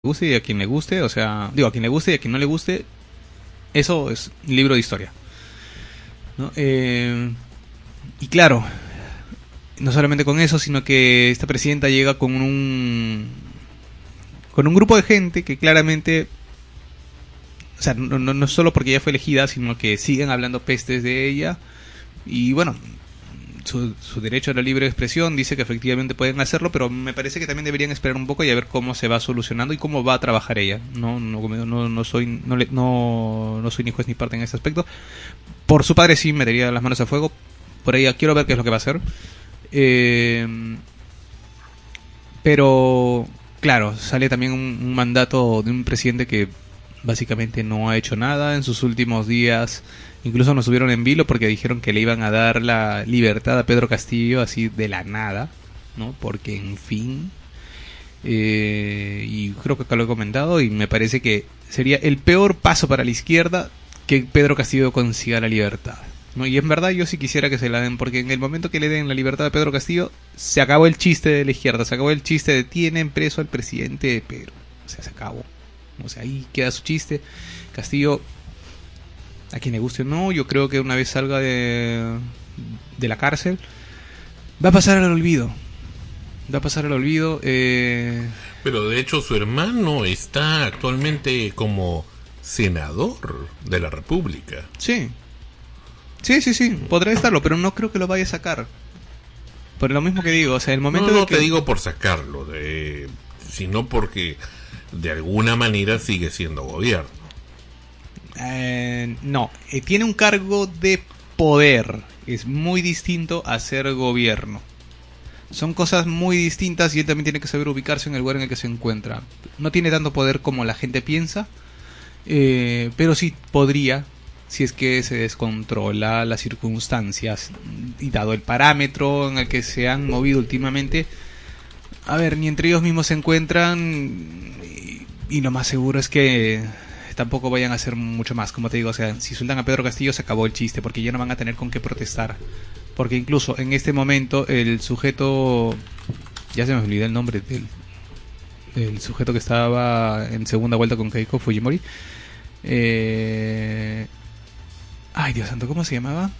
guste y a quien le guste, o sea, digo, a quien le guste y a quien no le guste, eso es un libro de historia, ¿no? Y claro, no solamente con eso, sino que esta presidenta llega con un grupo de gente que claramente, o sea, no solo porque ella fue elegida, sino que siguen hablando pestes de ella. Y bueno, su derecho a la libre expresión dice que efectivamente pueden hacerlo, pero me parece que también deberían esperar un poco y a ver cómo se va solucionando y cómo va a trabajar ella. No soy ni juez ni parte en ese aspecto. Por su padre sí metería las manos a fuego. Por ella quiero ver qué es lo que va a hacer. Pero claro, sale también un mandato de un presidente que básicamente no ha hecho nada en sus últimos días. Incluso nos subieron en vilo porque dijeron que le iban a dar la libertad a Pedro Castillo así de la nada, ¿no? Porque en fin, y creo que acá lo he comentado y me parece que sería el peor paso para la izquierda que Pedro Castillo consiga la libertad, ¿no? Y en verdad yo sí quisiera que se la den, porque en el momento que le den la libertad a Pedro Castillo se acabó el chiste de la izquierda, se acabó el chiste de tienen preso al presidente de Perú, o sea, se acabó, o sea, ahí queda su chiste. Castillo, a quien le guste o no, yo creo que una vez salga de la cárcel va a pasar al olvido. Va a pasar al olvido. Pero de hecho su hermano está actualmente como senador de la República. Sí, podrá estarlo, pero no creo que lo vaya a sacar. Por lo mismo que digo, o sea, el momento no de que... te digo por sacarlo, sino porque de alguna manera sigue siendo gobierno. No, tiene un cargo de poder. Es muy distinto a ser gobierno. Son cosas muy distintas y él también tiene que saber ubicarse en el lugar en el que se encuentra. No tiene tanto poder como la gente piensa, pero sí podría, si es que se descontrola las circunstancias y dado el parámetro en el que se han movido últimamente. A ver, ni entre ellos mismos se encuentran y lo más seguro es que tampoco vayan a hacer mucho más, como te digo, o sea, si sueltan a Pedro Castillo se acabó el chiste, porque ya no van a tener con qué protestar, porque incluso en este momento el sujeto, ya se me olvidó el nombre del sujeto que estaba en segunda vuelta con Keiko Fujimori, ay Dios santo, ¿cómo se llamaba?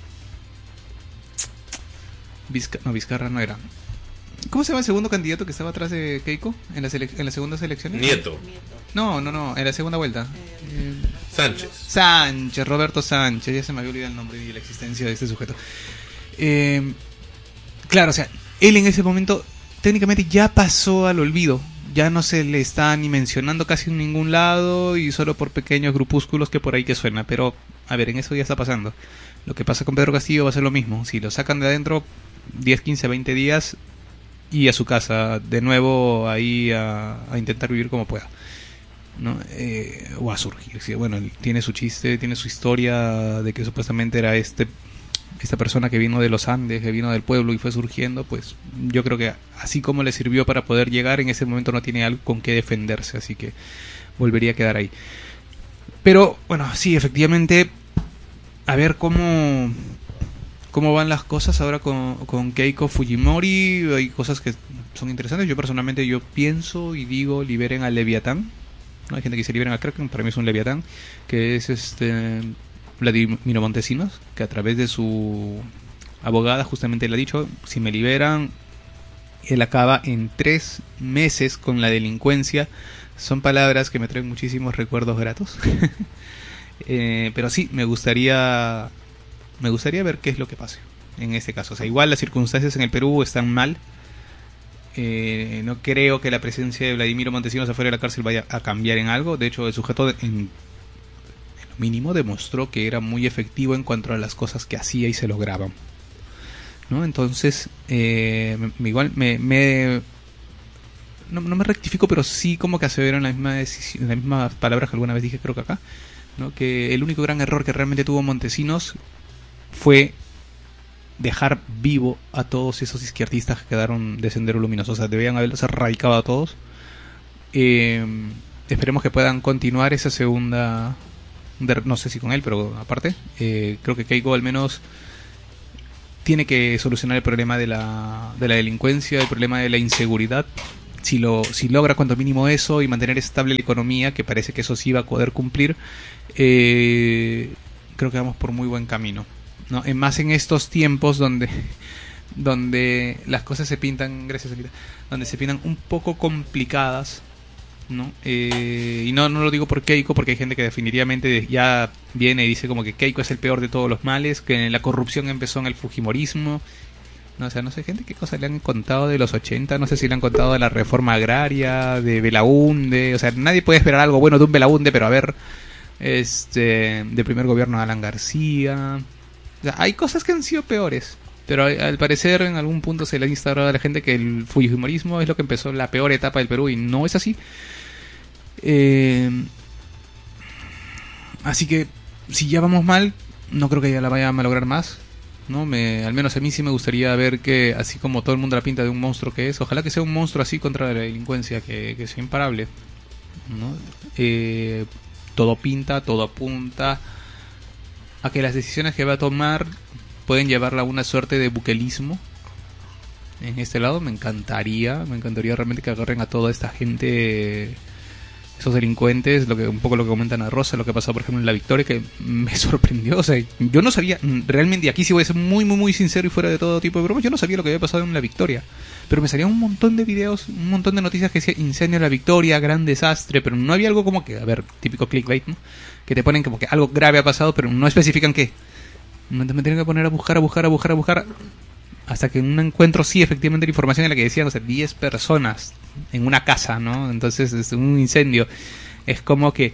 Vizcarra no era. ¿Cómo se llama el segundo candidato que estaba atrás de Keiko en las segundas elecciones? Nieto. No, en la segunda vuelta. Sánchez, Roberto Sánchez, ya se me había olvidado el nombre y la existencia de este sujeto. Claro, o sea, él en ese momento técnicamente ya pasó al olvido, ya no se le está ni mencionando casi en ningún lado y solo por pequeños grupúsculos que por ahí que suena, pero a ver, en eso ya está pasando. Lo que pasa con Pedro Castillo va a ser lo mismo, si lo sacan de adentro 10, 15, 20 días y a su casa de nuevo ahí a intentar vivir como pueda, ¿no? O a surgir, ¿sí? Bueno, él tiene su chiste, tiene su historia de que supuestamente era esta persona que vino de los Andes, que vino del pueblo y fue surgiendo, pues yo creo que así como le sirvió para poder llegar, en ese momento no tiene algo con qué defenderse, así que volvería a quedar ahí. Pero bueno, sí, efectivamente, a ver cómo van las cosas ahora con Keiko Fujimori. Hay cosas que son interesantes. Yo personalmente pienso y digo, liberen al Leviatán, ¿no? Hay gente que dice liberen al Kraken, para mí es un Leviatán, que es Vladimiro Montesinos, que a través de su abogada justamente le ha dicho, si me liberan, él acaba en 3 meses con la delincuencia. Son palabras que me traen muchísimos recuerdos gratos. Pero sí, me gustaría ver qué es lo que pase en este caso. O sea, igual las circunstancias en el Perú están mal. No creo que la presencia de Vladimiro Montesinos afuera de la cárcel vaya a cambiar en algo. De hecho, el sujeto en lo mínimo demostró que era muy efectivo en cuanto a las cosas que hacía y se lograban, ¿no? Entonces, igual no me rectifico, pero sí como que asevero en las mismas palabras que alguna vez dije, creo que acá, ¿no? Que el único gran error que realmente tuvo Montesinos fue dejar vivo a todos esos izquierdistas que quedaron de Sendero Luminoso. O sea, debían haberlos erradicado a todos. Esperemos que puedan continuar esa segunda, no sé si con él, pero aparte, creo que Keiko al menos tiene que solucionar el problema de la delincuencia, el problema de la inseguridad, si logra cuanto mínimo eso y mantener estable la economía, que parece que eso sí va a poder cumplir, creo que vamos por muy buen camino, ¿no? Más en estos tiempos donde las cosas se pintan, gracias Anita, donde se pintan un poco complicadas, ¿no? Y no lo digo por Keiko, porque hay gente que definitivamente ya viene y dice como que Keiko es el peor de todos los males, que la corrupción empezó en el fujimorismo, ¿no? O sea, no sé, gente, qué cosas le han contado de los 80, no sé si le han contado de la reforma agraria, de Belaúnde, o sea, nadie puede esperar algo bueno de un Belaúnde, pero a ver, del primer gobierno de Alan García, o sea, hay cosas que han sido peores. Pero al parecer en algún punto se le ha instaurado a la gente que el fujimorismo es lo que empezó la peor etapa del Perú y no es así. Así que si ya vamos mal, no creo que ya la vaya a malograr más, ¿no? Al menos a mí sí me gustaría ver que, así como todo el mundo la pinta de un monstruo que es, ojalá que sea un monstruo así contra la delincuencia, que sea imparable, ¿no? Todo pinta, todo apunta a que las decisiones que va a tomar pueden llevarla a una suerte de buquelismo en este lado. Me encantaría realmente que agarren a toda esta gente, esos delincuentes, un poco lo que comentan a Rosa, lo que pasó por ejemplo en La Victoria, que me sorprendió. O sea, yo no sabía realmente, y aquí sí voy a ser muy muy muy sincero y fuera de todo tipo de bromas, yo no sabía lo que había pasado en La Victoria, pero me salían un montón de videos, un montón de noticias que decía incendio en La Victoria, gran desastre, pero no había algo como que, a ver, típico clickbait, ¿no? Que te ponen como que algo grave ha pasado, pero no especifican qué. Me tienen que poner a buscar hasta que en un encuentro sí efectivamente la información en la que decían, o sea, 10 personas en una casa, ¿no? Entonces es un incendio. Es como que,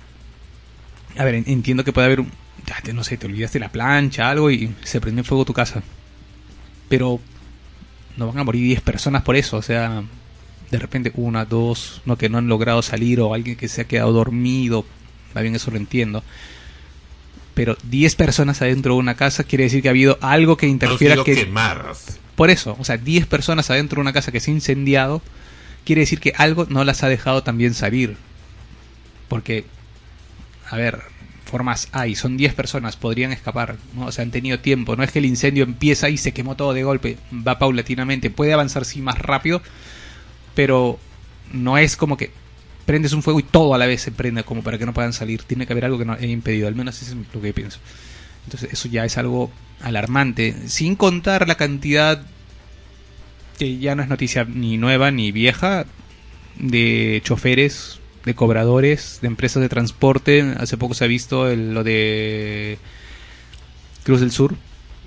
a ver, entiendo que puede haber no sé, te olvidaste la plancha, algo y se prendió en fuego tu casa, pero no van a morir 10 personas por eso. O sea, de repente una, dos, no, que no han logrado salir, o alguien que se ha quedado dormido, va bien, eso lo entiendo. Pero 10 personas adentro de una casa quiere decir que ha habido algo que interfiera, que quemadas. Por eso, o sea, 10 personas adentro de una casa que se ha incendiado quiere decir que algo no las ha dejado también salir. Porque, a ver, formas hay, son 10 personas, podrían escapar, ¿no? O sea, han tenido tiempo, no es que el incendio empieza y se quemó todo de golpe, va paulatinamente, puede avanzar sí más rápido, pero no es como que prendes un fuego y todo a la vez se prende como para que no puedan salir. Tiene que haber algo que no haya impedido, al menos eso es lo que yo pienso. Entonces eso ya es algo alarmante, sin contar la cantidad, que ya no es noticia ni nueva ni vieja, de choferes, de cobradores, de empresas de transporte. Hace poco se ha visto lo de Cruz del Sur,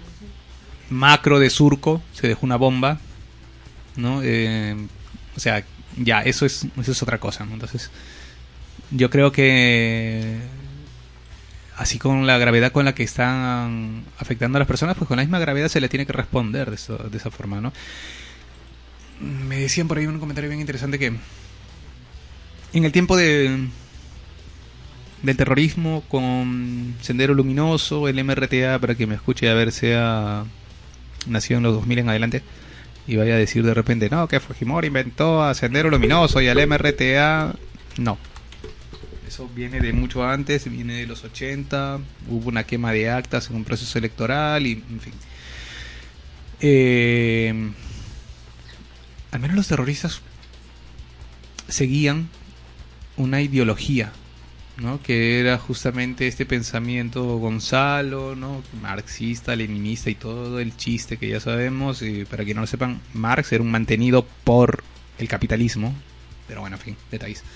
Macro de Surco, se dejó una bomba, ¿no? O sea, ya, eso es otra cosa, ¿no? Entonces, yo creo que así con la gravedad con la que están afectando a las personas, pues con la misma gravedad se le tiene que responder de esa forma, ¿no? Me decían por ahí un comentario bien interesante que en el tiempo del terrorismo, con Sendero Luminoso, el MRTA, para que me escuche, a ver, sea nació en los 2000 en adelante, y vaya a decir de repente, no, que Fujimori inventó a Sendero Luminoso y al MRTA. No, eso viene de mucho antes, viene de los 80, hubo una quema de actas en un proceso electoral, y en fin. Al menos los terroristas seguían una ideología, ¿no? Que era justamente este pensamiento Gonzalo, ¿no? Marxista, leninista y todo el chiste que ya sabemos. Y para quienes no lo sepan, Marx era un mantenido por el capitalismo, pero bueno, en fin, detalles.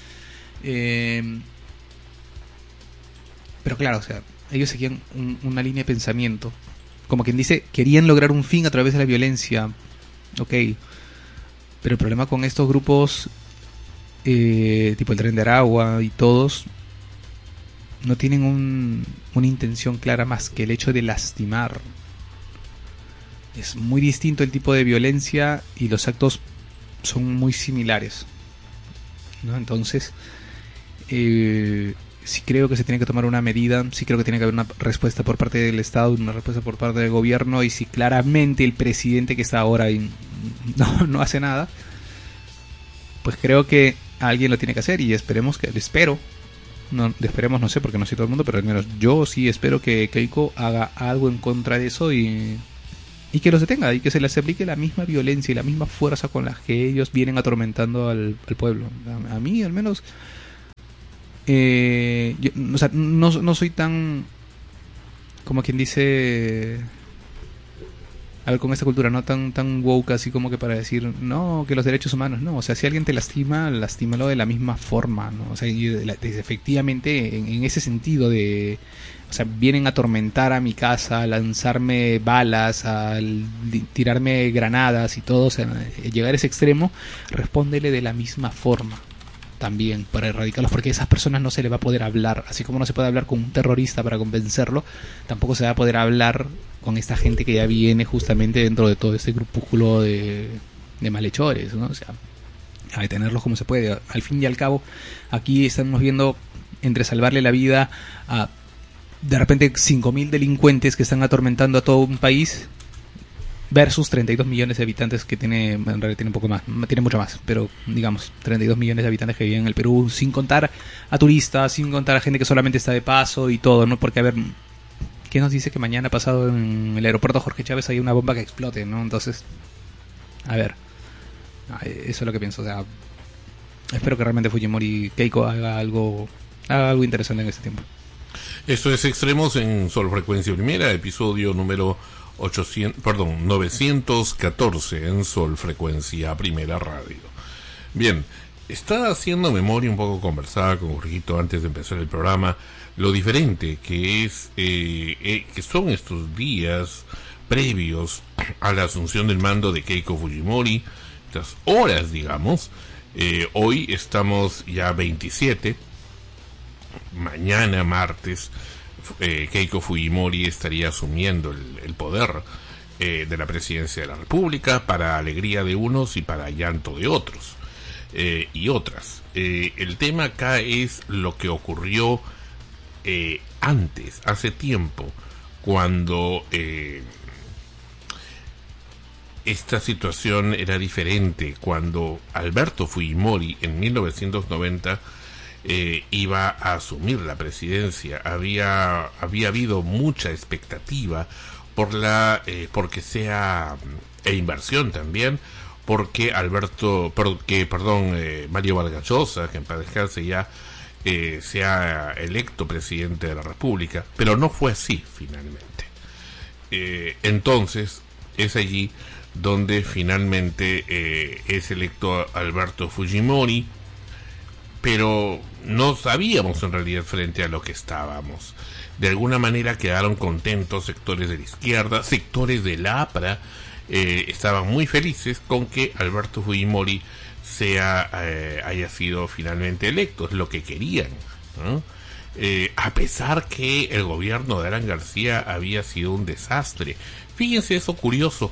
Pero claro, o sea, ellos seguían una línea de pensamiento, como quien dice, querían lograr un fin a través de la violencia, ok, pero el problema con estos grupos, tipo el Tren de Aragua y todos, no tienen una intención clara más que el hecho de lastimar. Es muy distinto el tipo de violencia y los actos son muy similares, ¿no? Entonces, sí creo que se tiene que tomar una medida, sí creo que tiene que haber una respuesta por parte del Estado, una respuesta por parte del gobierno, y si claramente el presidente que está ahora y no hace nada, pues creo que alguien lo tiene que hacer, y esperemos no sé, porque no sé todo el mundo, pero al menos yo sí espero que Keiko haga algo en contra de eso y y que los detenga y que se les aplique la misma violencia y la misma fuerza con las que ellos vienen atormentando al pueblo. A mí al menos yo, o sea, no soy tan, como quien dice, a ver, con esta cultura no tan woke así como que para decir no, que los derechos humanos, no, o sea, si alguien te lastima, lastímalo de la misma forma, ¿no? O sea, efectivamente en ese sentido de, o sea, vienen a atormentar a mi casa, a lanzarme balas, a tirarme granadas y todo, o sea, llegar a ese extremo, respóndele de la misma forma también para erradicarlos, porque a esas personas no se le va a poder hablar, así como no se puede hablar con un terrorista para convencerlo, tampoco se va a poder hablar con esta gente que ya viene justamente dentro de todo este grupúsculo de malhechores, ¿no? O sea, a detenerlos como se puede. Al fin y al cabo, aquí estamos viendo entre salvarle la vida a de repente 5.000 delincuentes que están atormentando a todo un país versus 32 millones de habitantes que tiene, en realidad tiene un poco más, tiene mucho más, pero digamos 32 millones de habitantes que viven en el Perú, sin contar a turistas, sin contar a gente que solamente está de paso y todo, ¿no? Porque a ver, ¿qué nos dice que mañana pasado en el aeropuerto Jorge Chávez hay una bomba que explote, ¿no? Entonces, a ver, eso es lo que pienso, o sea, espero que realmente Fujimori Keiko haga algo interesante en este tiempo. Esto es Extremos en Sol Frecuencia Primera, episodio número 914 en Sol Frecuencia Primera Radio. Bien, estaba haciendo memoria un poco, conversada con Jorgito antes de empezar el programa, lo diferente que es que son estos días previos a la asunción del mando de Keiko Fujimori, estas horas, digamos. Hoy estamos ya 27, mañana martes Keiko Fujimori estaría asumiendo el poder de la presidencia de la República, para alegría de unos y para llanto de otros y otras. El tema acá es lo que ocurrió antes, hace tiempo, cuando esta situación era diferente, cuando Alberto Fujimori en 1990 iba a asumir la presidencia. Había habido mucha expectativa porque sea inversión también, porque Mario Vargas Llosa, que en paz descanse, ya sea electo presidente de la República, pero no fue así finalmente. Entonces es allí donde finalmente es electo Alberto Fujimori, pero no sabíamos en realidad frente a lo que estábamos. De alguna manera quedaron contentos sectores de la izquierda, sectores del APRA, estaban muy felices con que Alberto Fujimori haya sido finalmente electo, es lo que querían, ¿no? A pesar que el gobierno de Alan García había sido un desastre. Fíjense eso curioso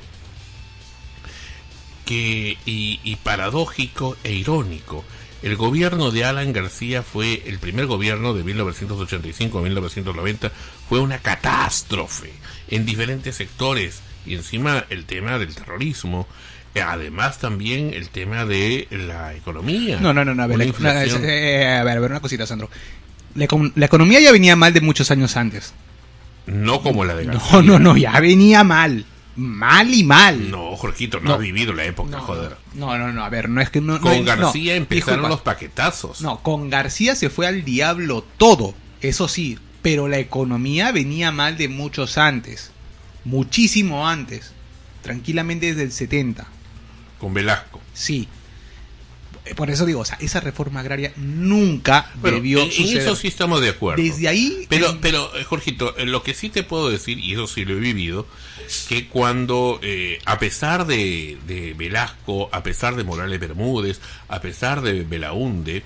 y paradójico e irónico. El gobierno de Alan García fue el primer gobierno de 1985 a 1990, fue una catástrofe en diferentes sectores, y encima el tema del terrorismo, además también el tema de la economía. No, a ver, una cosita, Sandro. La economía ya venía mal de muchos años antes. No como la de García. No, ya venía mal. Mal y mal. No, Jorgito, no ha vivido la época, joder. No, a ver, no es que no. Con García empezaron los paquetazos. No, con García se fue al diablo todo, eso sí, pero la economía venía mal de muchos antes, muchísimo antes, tranquilamente desde el 70. Con Velasco. Sí. Por eso digo, o sea, esa reforma agraria nunca debió suceder. En eso sí estamos de acuerdo. Desde ahí... Pero Jorgito, lo que sí te puedo decir, y eso sí lo he vivido, que cuando, a pesar de Velasco, a pesar de Morales Bermúdez, a pesar de Belaúnde,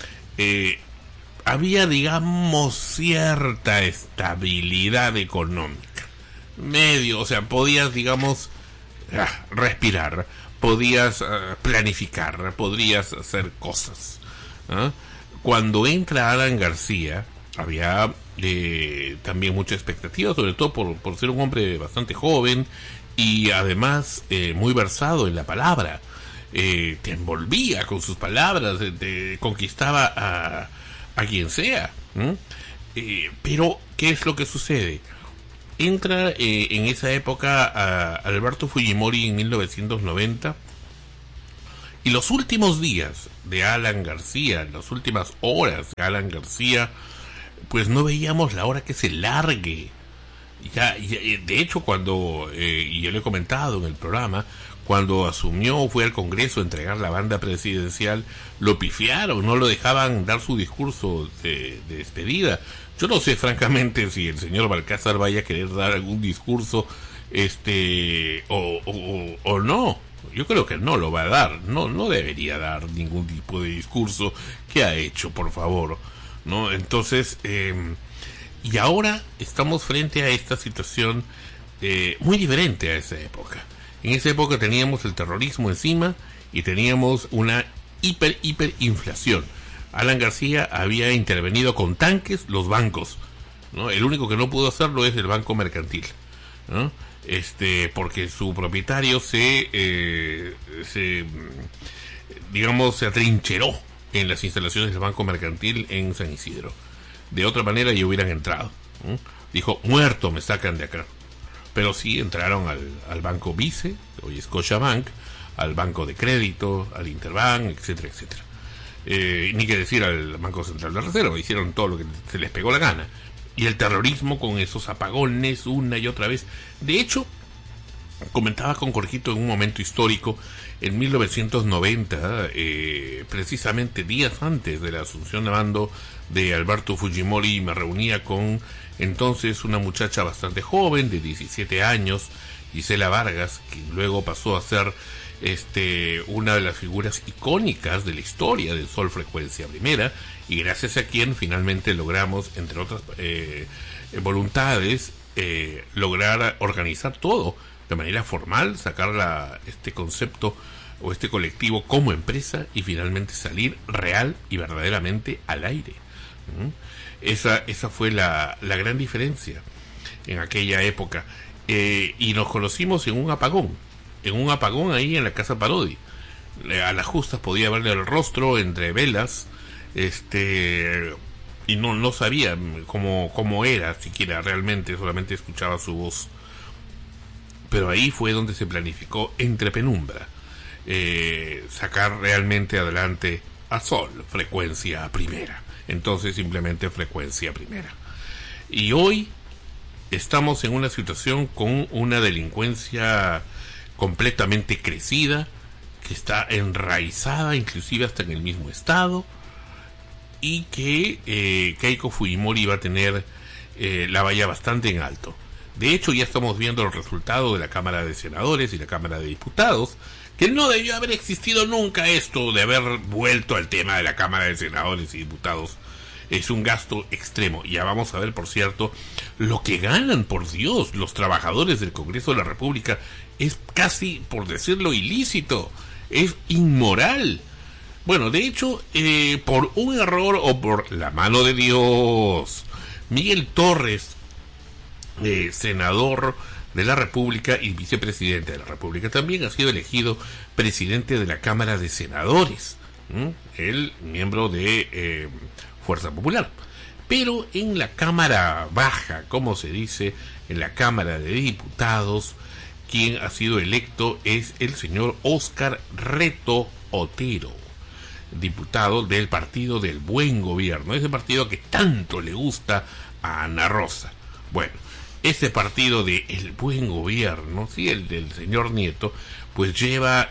había, digamos, cierta estabilidad económica. O sea, podías, digamos, respirar, podías planificar, podrías hacer cosas. Cuando entra Alan García, había también mucha expectativa, sobre todo por ser un hombre bastante joven y además muy versado en la palabra. Te envolvía con sus palabras, te conquistaba a quien sea. Pero, ¿qué es lo que sucede? entra en esa época a Alberto Fujimori en 1990, y los últimos días de Alan García, las últimas horas de Alan García, pues no veíamos la hora que se largue. Ya, de hecho, cuando, y yo le he comentado en el programa, cuando asumió, fue al Congreso a entregar la banda presidencial, lo pifiaron, no lo dejaban dar su discurso de despedida. Yo no sé, francamente, si el señor Balcázar vaya a querer dar algún discurso, o no. Yo creo que no lo va a dar, no debería dar ningún tipo de discurso. ¿Qué ha hecho, por favor? ¿No? Entonces, y ahora estamos frente a esta situación muy diferente a esa época. En esa época teníamos el terrorismo encima y teníamos una hiperinflación. Alan García había intervenido con tanques los bancos, ¿no? El único que no pudo hacerlo es el Banco Mercantil, ¿no? Porque su propietario se atrincheró en las instalaciones del Banco Mercantil en San Isidro. De otra manera ya hubieran entrado, ¿no? Dijo, muerto me sacan de acá. Pero sí entraron al Banco Vice, hoy Scotiabank, al Banco de Crédito, al Interbank, etcétera, etcétera. Ni que decir al Banco Central de Reserva, hicieron todo lo que se les pegó la gana. Y el terrorismo con esos apagones una y otra vez. De hecho, comentaba con Jorgito en un momento histórico, en 1990, precisamente días antes de la asunción de mando de Alberto Fujimori, me reunía con entonces una muchacha bastante joven, de 17 años, Gisela Vargas, que luego pasó a ser una de las figuras icónicas de la historia del Sol Frecuencia Primera, y gracias a quien finalmente logramos, entre otras voluntades, lograr organizar todo de manera formal, sacar este concepto o este colectivo como empresa y finalmente salir real y verdaderamente al aire. Esa fue la gran diferencia en aquella época, y nos conocimos en un apagón ahí en la Casa Parodi. A las justas podía verle el rostro entre velas, y no sabía cómo era siquiera realmente, solamente escuchaba su voz. Pero ahí fue donde se planificó entre penumbra sacar realmente adelante a Sol Frecuencia Primera. Entonces simplemente Frecuencia Primera. Y hoy estamos en una situación con una delincuencia completamente crecida, que está enraizada inclusive hasta en el mismo estado, y que Keiko Fujimori va a tener la valla bastante en alto. De hecho, ya estamos viendo los resultados de la Cámara de Senadores y la Cámara de Diputados, que no debió haber existido nunca esto de haber vuelto al tema de la Cámara de Senadores y Diputados. Es un gasto extremo. Ya vamos a ver, por cierto, lo que ganan, por Dios, los trabajadores del Congreso de la República. Es casi, por decirlo, ilícito. Es inmoral. Bueno, de hecho, por un error o por la mano de Dios, Miguel Torres, senador de la República y vicepresidente de la República, también ha sido elegido presidente de la Cámara de Senadores, el miembro de Fuerza Popular. Pero en la Cámara Baja, como se dice, en la Cámara de Diputados, quien ha sido electo es el señor Óscar Reto Otero, diputado del Partido del Buen Gobierno, ese partido que tanto le gusta a Ana Rosa. Bueno, ese partido de El Buen Gobierno, sí, el del señor Nieto, pues lleva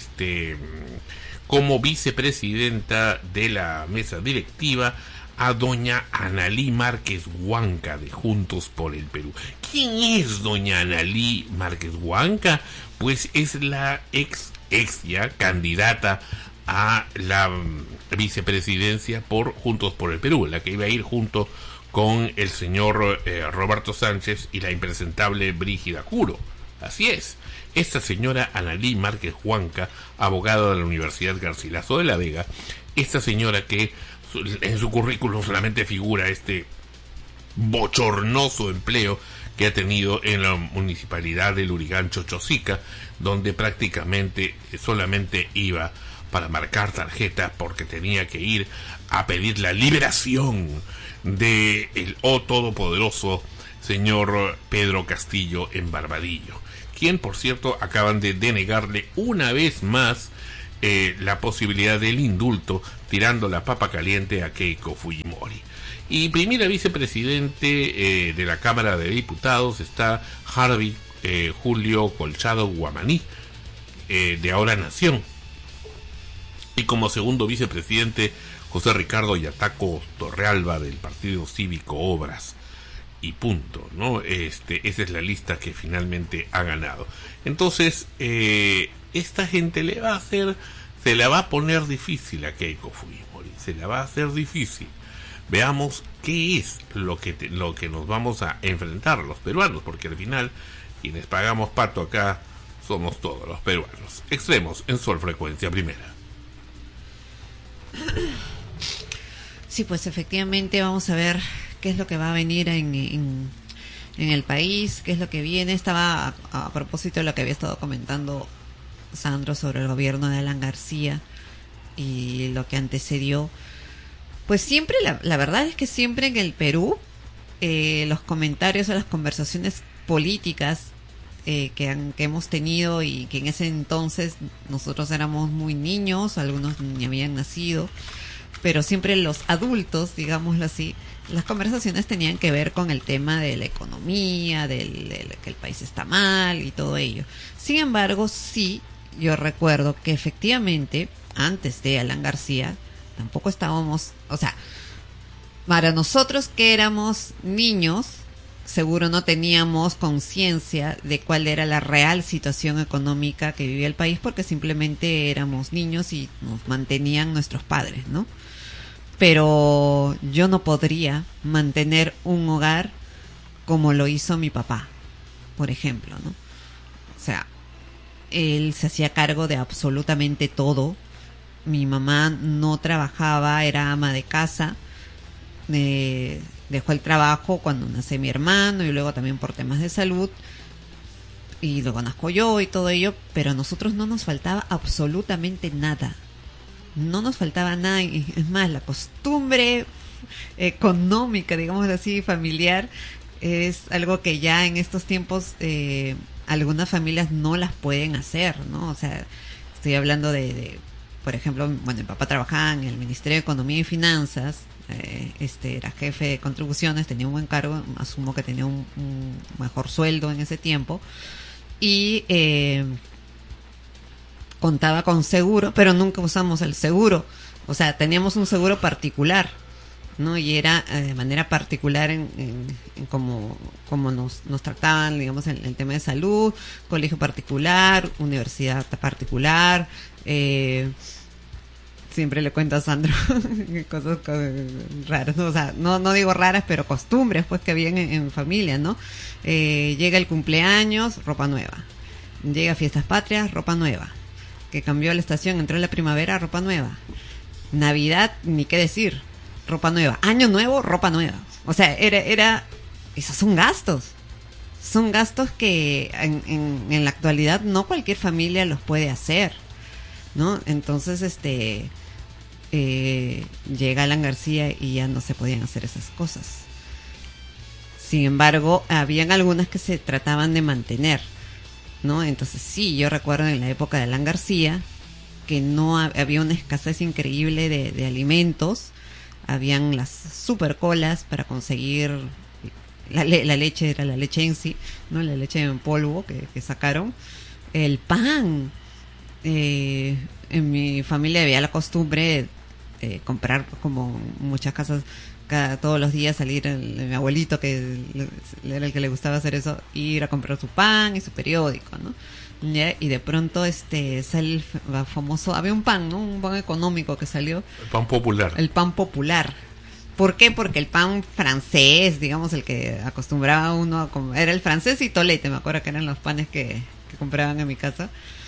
como vicepresidenta de la mesa directiva a doña Analí Márquez Huanca, de Juntos por el Perú. ¿Quién es doña Analí Márquez Huanca? Pues es la ex ya candidata a la vicepresidencia por Juntos por el Perú, la que iba a ir junto con el señor Roberto Sánchez y la impresentable Brígida Curo. Así es, esta señora Analí Márquez Huanca, abogada de la Universidad Garcilaso de la Vega, esta señora que en su currículum solamente figura este bochornoso empleo que ha tenido en la municipalidad de Lurigancho Chosica, donde prácticamente solamente iba para marcar tarjetas porque tenía que ir a pedir la liberación de el todopoderoso señor Pedro Castillo en Barbadillo, quien, por cierto, acaban de denegarle una vez más la posibilidad del indulto, tirando la papa caliente a Keiko Fujimori. Y primera vicepresidente de la Cámara de Diputados está Harvey Julio Colchado Guamaní, de Ahora Nación. Y como segundo vicepresidente, José Ricardo Yataco Torrealba, del Partido Cívico Obras. Y punto, ¿no? Esa es la lista que finalmente ha ganado. Entonces, esta gente se la va a poner difícil a Keiko Fujimori, se la va a hacer difícil. Veamos qué es lo que nos vamos a enfrentar los peruanos, porque al final quienes pagamos pato acá somos todos los peruanos. Extremos en Sol Frecuencia Primera. Sí, pues efectivamente vamos a ver qué es lo que va a venir en el país, qué es lo que viene. Estaba a propósito de lo que había estado comentando Sandro sobre el gobierno de Alan García y lo que antecedió. Pues siempre, la verdad es que siempre en el Perú los comentarios o las conversaciones políticas que hemos tenido, y que en ese entonces nosotros éramos muy niños, algunos ni habían nacido, pero siempre los adultos, digámoslo así, las conversaciones tenían que ver con el tema de la economía, de que el país está mal y todo ello. Sin embargo, sí, yo recuerdo que efectivamente, antes de Alan García, tampoco estábamos, o sea, para nosotros que éramos niños, seguro no teníamos conciencia de cuál era la real situación económica que vivía el país, porque simplemente éramos niños y nos mantenían nuestros padres, ¿no? Pero yo no podría mantener un hogar como lo hizo mi papá, por ejemplo, ¿no? O sea, él se hacía cargo de absolutamente todo. Mi mamá no trabajaba, era ama de casa. Dejó el trabajo cuando nace mi hermano y luego también por temas de salud. Y luego nazco yo y todo ello, pero a nosotros no nos faltaba absolutamente nada. No nos faltaba nada. Es más, la costumbre económica, digamos así, familiar, es algo que ya en estos tiempos algunas familias no las pueden hacer, ¿no? O sea, estoy hablando de por ejemplo, bueno, mi papá trabajaba en el Ministerio de Economía y Finanzas, era jefe de contribuciones, tenía un buen cargo, asumo que tenía un mejor sueldo en ese tiempo, y contaba con seguro, pero nunca usamos el seguro. O sea, teníamos un seguro particular, ¿no? Y era de manera particular en cómo nos trataban, digamos, en el tema de salud, colegio particular, universidad particular. Siempre le cuento a Sandro cosas raras, ¿no? O sea, no digo raras, pero costumbres pues que habían en familia, ¿no? Llega el cumpleaños, ropa nueva. Llega fiestas patrias, ropa nueva. Que cambió la estación, entró la primavera, ropa nueva. Navidad, ni qué decir, ropa nueva. Año nuevo, ropa nueva. O sea, era esos son gastos. Son gastos que en la actualidad no cualquier familia los puede hacer, ¿no? Entonces, llega Alan García y ya no se podían hacer esas cosas. Sin embargo, habían algunas que se trataban de mantener, ¿no? Entonces sí, yo recuerdo en la época de Alan García que no había una escasez increíble de alimentos. Habían las super colas para conseguir la leche, era la leche en sí, ¿no? La leche en polvo que sacaron. El pan. En mi familia había la costumbre de comprar, pues, como muchas casas, todos los días salir mi abuelito, que era el que le gustaba hacer eso, ir a comprar su pan y su periódico, ¿no? ¿Ya? Y de pronto sale el famoso, había un pan, ¿no? Un pan económico que salió. El pan popular. El pan popular. ¿Por qué? Porque el pan francés, digamos, el que acostumbraba uno a comer, era el francés y tolete, me acuerdo que eran los panes que compraban en mi casa.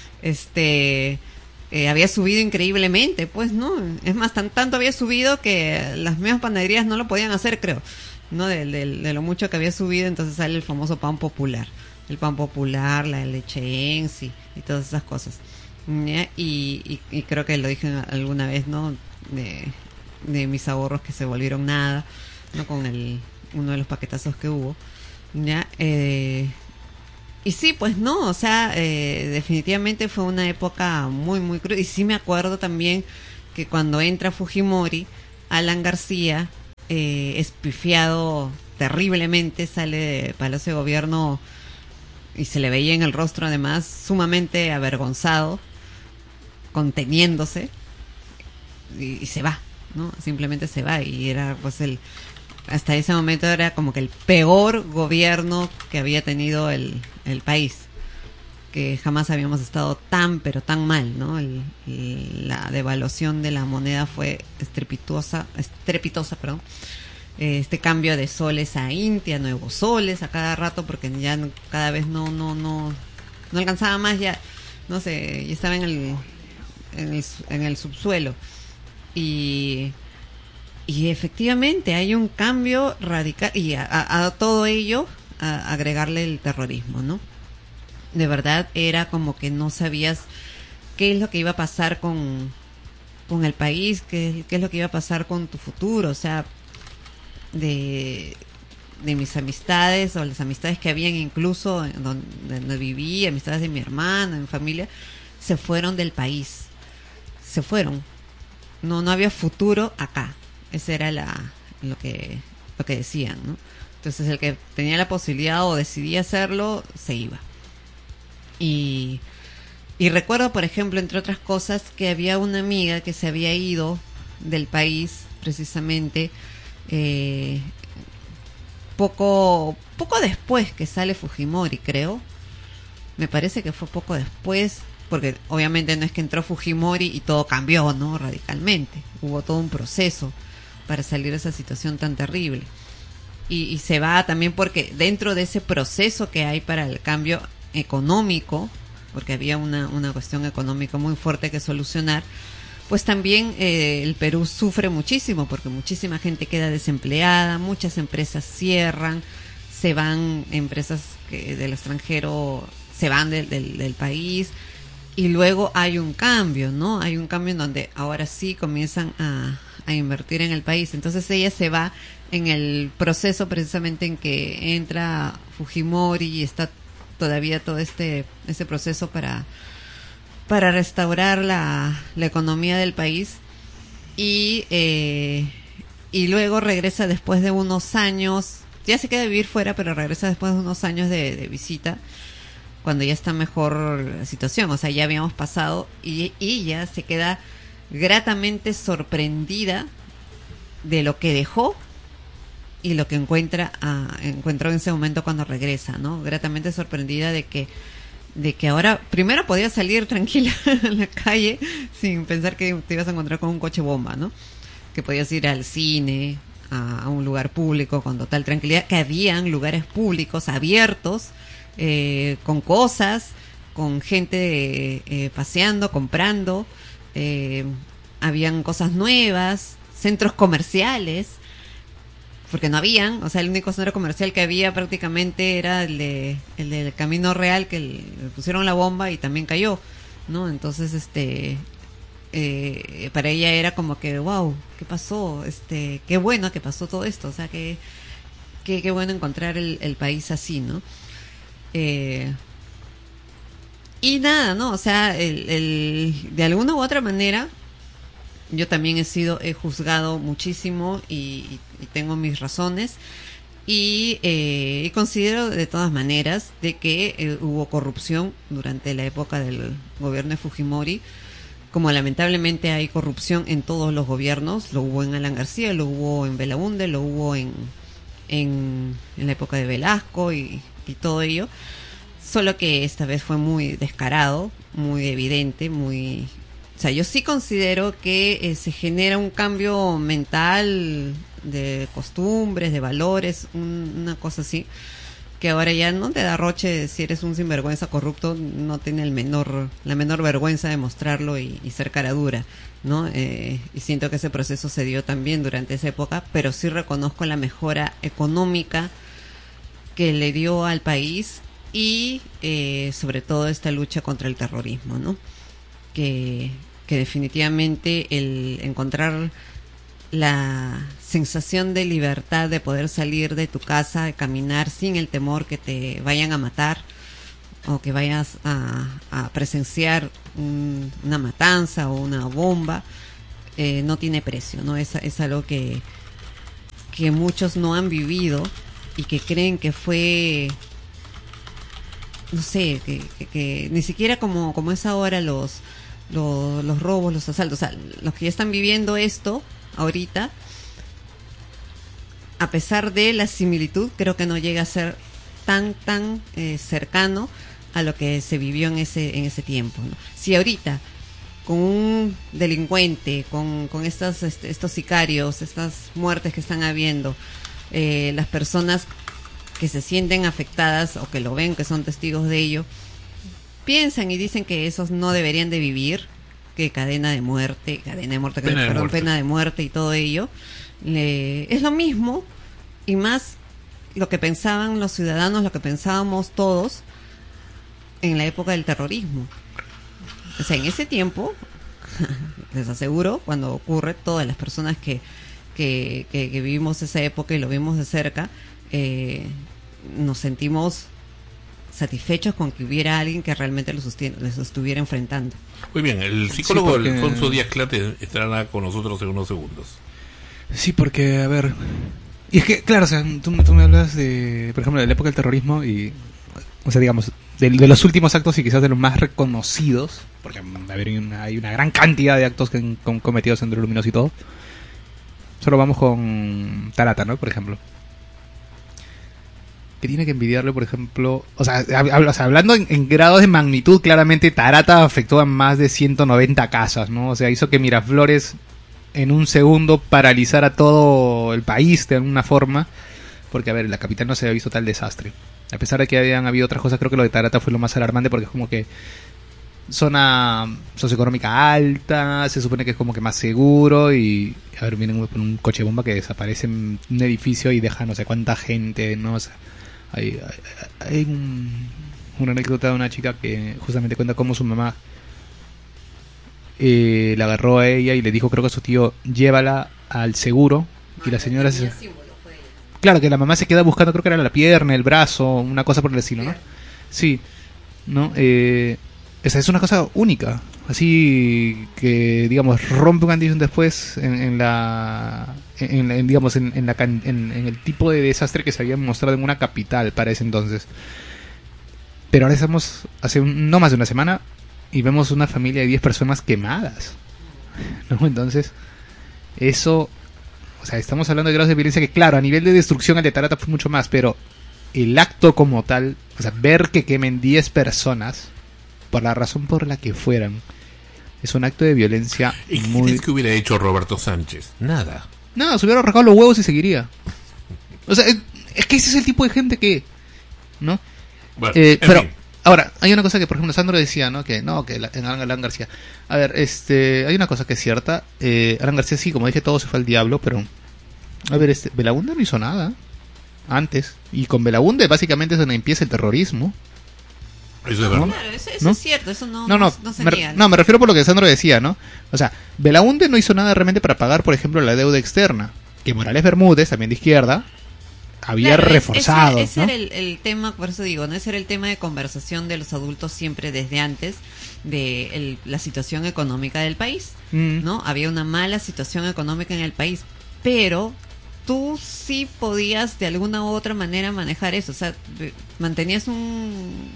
Había subido increíblemente, pues, ¿no? Es más, tanto había subido que las mismas panaderías no lo podían hacer, creo, ¿no? De lo mucho que había subido, entonces sale el famoso pan popular. El pan popular, la leche en sí y todas esas cosas. ¿Ya? Y creo que lo dije alguna vez, ¿no? De mis ahorros que se volvieron nada, ¿no? Con uno de los paquetazos que hubo, Ya, y sí, pues no, o sea, definitivamente fue una época muy, muy cruda. Y sí me acuerdo también que cuando entra Fujimori, Alan García, espifiado terriblemente, sale de Palacio de Gobierno y se le veía en el rostro además sumamente avergonzado, conteniéndose, y se va, ¿no? Simplemente se va, y era pues hasta ese momento era como que el peor gobierno que había tenido el país, que jamás habíamos estado tan pero tan mal, ¿no? La devaluación de la moneda fue estrepitosa, perdón. Este cambio de soles a India, nuevos soles a cada rato, porque ya cada vez no alcanzaba más, ya no sé, ya estaba en el subsuelo. Y efectivamente hay un cambio radical, y a todo ello agregarle el terrorismo, ¿no? De verdad era como que no sabías qué es lo que iba a pasar con el país, qué es lo que iba a pasar con tu futuro. O sea, de mis amistades, o las amistades que habían incluso donde viví, amistades de mi hermana, mi familia, se fueron del país, se fueron, no había futuro acá. Ese era lo que decían, ¿no? Entonces el que tenía la posibilidad o decidía hacerlo, se iba. Y recuerdo, por ejemplo, entre otras cosas, que había una amiga que se había ido del país precisamente poco después que sale Fujimori, creo. Me parece que fue poco después, porque obviamente no es que entró Fujimori y todo cambió, ¿no? Radicalmente. Hubo todo un proceso para salir de esa situación tan terrible. Y se va también porque dentro de ese proceso que hay para el cambio económico, porque había una cuestión económica muy fuerte que solucionar, pues también el Perú sufre muchísimo, porque muchísima gente queda desempleada, muchas empresas cierran, se van empresas del extranjero, se van del país, y luego hay un cambio, ¿no? Hay un cambio en donde ahora sí comienzan a invertir en el país. Entonces ella se va en el proceso precisamente en que entra Fujimori y está todavía todo ese proceso para restaurar la economía del país, y luego regresa después de unos años, ya se queda a vivir fuera, pero regresa después de unos años de visita, cuando ya está mejor la situación. O sea, ya habíamos pasado, y ella se queda gratamente sorprendida de lo que dejó y lo que encontró en ese momento cuando regresa, ¿no? Gratamente sorprendida de que ahora primero podías salir tranquila en la calle sin pensar que te ibas a encontrar con un coche bomba, ¿no? Que podías ir al cine, a un lugar público con total tranquilidad, que habían lugares públicos abiertos, con cosas, con gente paseando, comprando, habían cosas nuevas, centros comerciales, porque no habían, o sea, el único centro comercial que había prácticamente era el del Camino Real, que le pusieron la bomba y también cayó, ¿no? Entonces, para ella era como que, wow, ¿qué pasó? Qué bueno que pasó todo esto, o sea, qué bueno encontrar el país así, ¿no? Y nada, ¿no? O sea, de alguna u otra manera, yo también he juzgado muchísimo y tengo mis razones, y considero de todas maneras de que hubo corrupción durante la época del gobierno de Fujimori, como lamentablemente hay corrupción en todos los gobiernos. Lo hubo en Alan García, lo hubo en Belaúnde, lo hubo en la época de Velasco y todo ello, solo que esta vez fue muy descarado, muy evidente, muy... O sea, yo sí considero que se genera un cambio mental, de costumbres, de valores, una cosa así, que ahora ya no te da roche si eres un sinvergüenza corrupto, no tiene la menor vergüenza de mostrarlo y ser cara dura, ¿no? Y siento que ese proceso se dio también durante esa época, pero sí reconozco la mejora económica que le dio al país, y sobre todo esta lucha contra el terrorismo, ¿no? Que definitivamente el encontrar la sensación de libertad de poder salir de tu casa, de caminar sin el temor que te vayan a matar o que vayas a presenciar una matanza o una bomba, no tiene precio, ¿no? Es algo que muchos no han vivido y que creen que fue, no sé, que ni siquiera como es ahora los robos, los asaltos, o sea, los que ya están viviendo esto ahorita, a pesar de la similitud, creo que no llega a ser tan cercano a lo que se vivió en ese tiempo, ¿no? Si ahorita con un delincuente, con estos sicarios, estas muertes que están habiendo, las personas que se sienten afectadas o que lo ven, que son testigos de ello, piensan y dicen que esos no deberían de vivir, que pena de muerte y todo ello, es lo mismo y más lo que pensaban los ciudadanos, lo que pensábamos todos en la época del terrorismo. O sea, en ese tiempo, les aseguro, cuando ocurre, todas las personas que vivimos esa época y lo vimos de cerca, nos sentimos satisfechos con que hubiera alguien que realmente los estuviera enfrentando. Muy bien, el psicólogo porque Alfonso Díaz Clate estará con nosotros en unos segundos. Sí, porque, a ver... Y es que, claro, o sea, tú me hablas de, por ejemplo, de la época del terrorismo y... O sea, digamos, de los últimos actos y quizás de los más reconocidos, porque a ver, hay una gran cantidad de actos que han cometido Sendero Luminoso y todo. Solo vamos con Tarata, ¿no? Por ejemplo. Que tiene que envidiarle, por ejemplo... O sea, hablando en grados de magnitud, claramente Tarata afectó a más de 190 casas, ¿no? O sea, hizo que Miraflores en un segundo paralizara todo el país de alguna forma. Porque, a ver, en la capital no se había visto tal desastre. A pesar de que habían habido otras cosas, creo que lo de Tarata fue lo más alarmante porque es como que zona socioeconómica alta, se supone que es como que más seguro y, a ver, vienen con un coche bomba que desaparece en un edificio y deja no sé cuánta gente, ¿no? O sea, hay una anécdota de una chica que justamente cuenta cómo su mamá la agarró a ella y le dijo, creo que a su tío, llévala al seguro, y la señora se... Claro, que la mamá se queda buscando, creo que era la pierna, el brazo, una cosa por el estilo, ¿no? Sí, ¿no? Esa es una cosa única, así que, digamos, rompe un antes y un después en el tipo de desastre que se había mostrado en una capital para ese entonces. Pero ahora estamos no más de una semana y vemos una familia de 10 personas quemadas, ¿no? Entonces, eso... O sea, estamos hablando de grados de violencia que, claro, a nivel de destrucción el de Tarata fue mucho más, pero el acto como tal, o sea, ver que quemen 10 personas, por la razón por la que fueran, es un acto de violencia ¿Y muy... qué crees que hubiera hecho Roberto Sánchez? Nada. No, se hubiera arrancado los huevos y seguiría. O sea, es que ese es el tipo de gente que... ¿no? Bueno, pero... fin. Ahora, hay una cosa que, por ejemplo, Sandro decía, ¿no? Que en Alan García. A ver, hay una cosa que es cierta. Alan García sí, como dije, todo se fue al diablo, pero... A ver, Belaúnde no hizo nada antes. Y con Belaúnde básicamente es donde empieza el terrorismo. Eso es verdad. Claro, eso ¿no? es cierto, eso no se niega. Me refiero por lo que Sandro decía, ¿no? O sea, Belaúnde no hizo nada realmente para pagar, por ejemplo, la deuda externa. Que Morales Bermúdez, también de izquierda, había reforzado. Ese ¿no? era el tema, por eso digo, ¿no? Ese era el tema de conversación de los adultos siempre desde antes de la situación económica del país, ¿no? Había una mala situación económica en el país, pero tú sí podías de alguna u otra manera manejar eso, o sea, mantenías un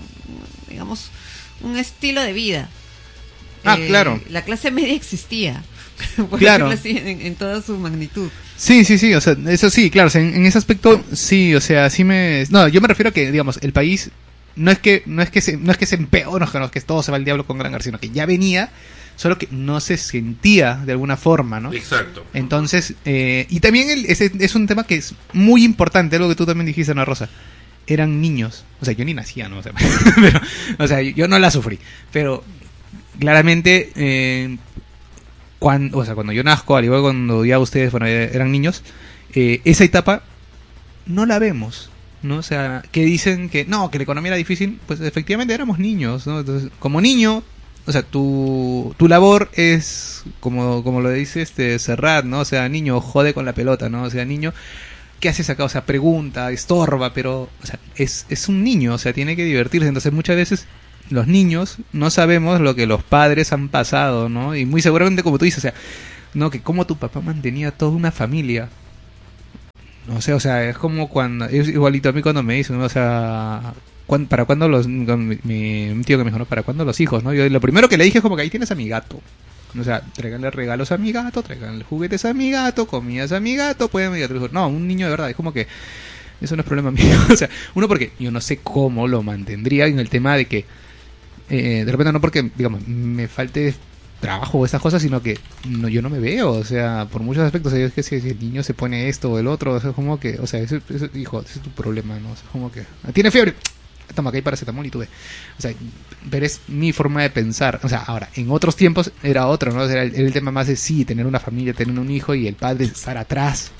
estilo de vida. Claro. La clase media existía, por Claro. decirlo así, en toda su magnitud. Sí, o sea, eso sí, claro, o sea, en ese aspecto sí, o sea, sí no, yo me refiero a que, digamos, el país no es que se empeoró, no es que todo se va al diablo con Gran García, sino que ya venía, solo que no se sentía de alguna forma, ¿no? Exacto. Entonces, y también es un tema que es muy importante, algo que tú también dijiste, Ana Rosa. Eran niños, o sea, yo ni nacía, ¿no? O sea, pero, o sea, yo no la sufrí, pero claramente cuando yo nazco, al igual que cuando ya ustedes eran niños, esa etapa no la vemos, ¿no? O sea, que dicen que no, que la economía era difícil, pues efectivamente éramos niños, ¿no? Entonces, como niño, o sea, tu labor es, como lo dice Serrat, ¿no? O sea, niño, jode con la pelota, ¿no? O sea, niño, ¿qué haces acá? O sea, pregunta, estorba, pero, o sea, es un niño, o sea, tiene que divertirse. Entonces, muchas veces los niños no sabemos lo que los padres han pasado, ¿no? Y muy seguramente, como tú dices, o sea, no, que como tu papá mantenía toda una familia. No sé, o sea, es como cuando, es igualito a mí cuando me dicen, ¿no? O sea, ¿para cuándo un tío que me dijo, ¿no? ¿Para cuándo los hijos, no? Yo lo primero que le dije es como que ahí tienes a mi gato. O sea, tráiganle regalos a mi gato, tráiganle juguetes a mi gato, comidas a mi gato, pueden ir a tu hijo. No, un niño de verdad, es como que eso no es problema mío. O sea, uno porque yo no sé cómo lo mantendría en el tema de que de repente no porque, digamos, me falte trabajo o esas cosas, sino que yo no me veo, o sea, por muchos aspectos, es que si el niño se pone esto o el otro, o sea, es como que, o sea, hijo, ese es tu problema, ¿no? O sea, como que, tiene fiebre, toma, acá hay paracetamol y tú ve. O sea, pero es mi forma de pensar, o sea, ahora, en otros tiempos era otro, ¿no? O sea, era el tema más de sí, tener una familia, tener un hijo y el padre estar atrás,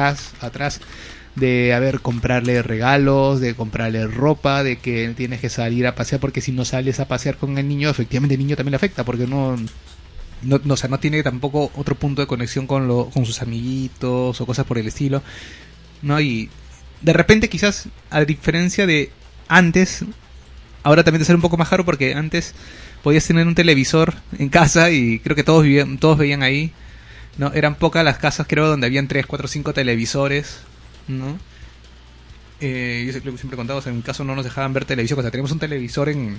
de comprarle regalos, de comprarle ropa, de que tienes que salir a pasear, porque si no sales a pasear con el niño, efectivamente el niño también le afecta, porque no, o sea, no tiene tampoco otro punto de conexión con sus amiguitos o cosas por el estilo, ¿no? Y de repente quizás, a diferencia de antes, ahora también te sale un poco más caro, porque antes podías tener un televisor en casa y creo que todos veían ahí, ¿no? Eran pocas las casas, creo, donde habían 3, 4, 5 televisores, ¿no? Yo siempre he contado, o sea, en mi caso no nos dejaban ver televisión, o sea, teníamos un televisor en